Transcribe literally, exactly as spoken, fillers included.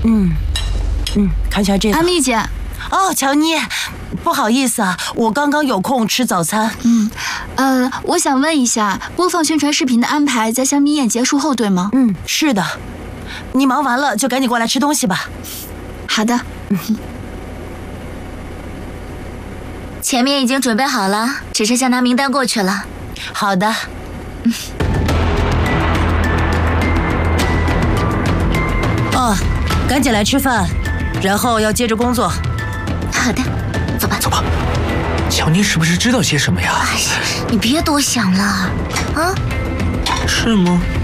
嗯嗯，看一下这个。 安蜜姐。 哦，乔妮，不好意思啊，我刚刚有空吃早餐。 嗯，呃，我想问一下，播放宣传视频的安排在香蜜宴结束后，对吗？ 嗯，是的。你忙完了就赶紧过来吃东西吧。 好的。嗯。 前面已经准备好了，只剩下拿名单过去了。 好的。嗯。哦，赶紧来吃饭，然后要接着工作。 好的，走吧， 走吧。乔妮是不是知道些什么呀？ 哎，你别多想了，啊？ 是吗？